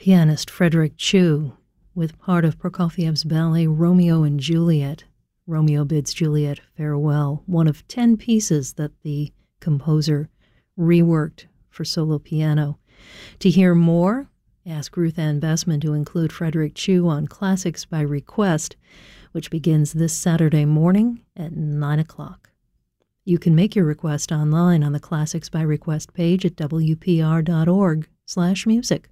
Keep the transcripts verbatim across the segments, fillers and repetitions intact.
Pianist Frederick Chu with part of Prokofiev's ballet Romeo and Juliet. Romeo bids Juliet farewell, one of ten pieces that the composer reworked for solo piano. To hear more, ask Ruth Ann Bessman to include Frederick Chu on Classics by Request, which begins this Saturday morning at nine o'clock. You can make your request online on the Classics by Request page at w p r dot org slash music.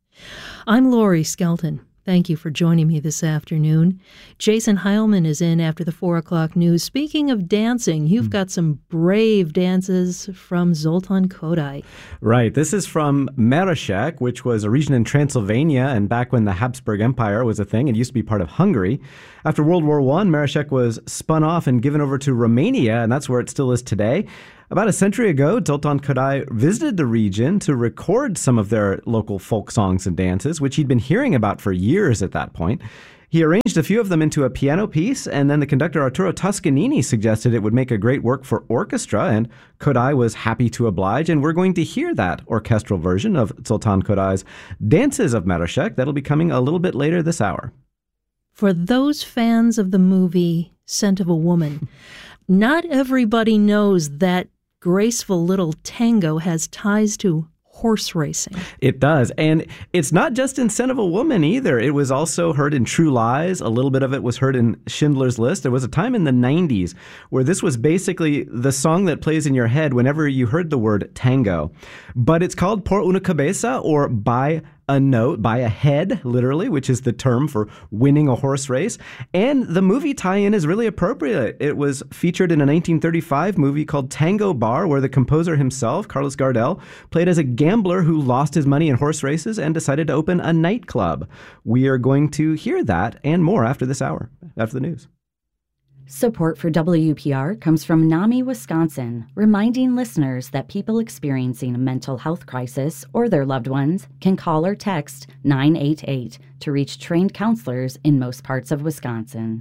I'm Laurie Skelton. Thank you for joining me this afternoon. Jason Heilman is in after the four o'clock news. Speaking of dancing, you've got some brave dances from Zoltan Kodály. Right. This is from Marosek, which was a region in Transylvania, and back when the Habsburg Empire was a thing, it used to be part of Hungary. After World War One, Marosek was spun off and given over to Romania, and that's where it still is today. About a century ago, Zoltan Kodály visited the region to record some of their local folk songs and dances, which he'd been hearing about for years at that point. He arranged a few of them into a piano piece, and then the conductor Arturo Toscanini suggested it would make a great work for orchestra, and Kodály was happy to oblige, and we're going to hear that orchestral version of Zoltan Kodály's Dances of Marosek. That'll be coming a little bit later this hour. For those fans of the movie Scent of a Woman, not everybody knows that graceful little tango has ties to horse racing. It does. And it's not just in Scent of a Woman either. It was also heard in True Lies. A little bit of it was heard in Schindler's List. There was a time in the nineties where this was basically the song that plays in your head whenever you heard the word tango. But it's called Por una cabeza, or By a Note, by a head, literally, which is the term for winning a horse race. And the movie tie-in is really appropriate. It was featured in a nineteen thirty-five movie called Tango Bar, where the composer himself, Carlos Gardel, played as a gambler who lost his money in horse races and decided to open a nightclub. We are going to hear that and more after this hour, after the news. Support for W P R comes from NAMI, Wisconsin, reminding listeners that people experiencing a mental health crisis or their loved ones can call or text nine eight eight to reach trained counselors in most parts of Wisconsin.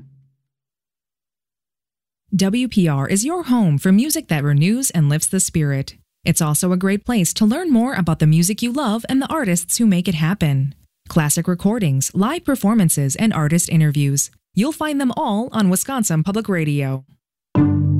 W P R is your home for music that renews and lifts the spirit. It's also a great place to learn more about the music you love and the artists who make it happen. Classic recordings, live performances, and artist interviews. You'll find them all on Wisconsin Public Radio.